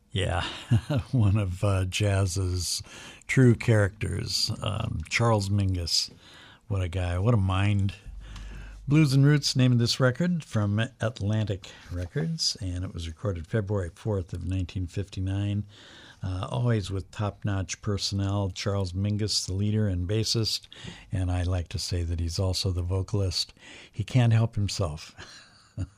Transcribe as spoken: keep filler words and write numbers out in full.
Yeah, one of uh, jazz's true characters, um, Charles Mingus. What a guy, what a mind. Blues and Roots, name of this record, from Atlantic Records, and it was recorded February fourth of nineteen fifty-nine. Uh, always with top-notch personnel. Charles Mingus, the leader and bassist, and I like to say that he's also the vocalist. He can't help himself.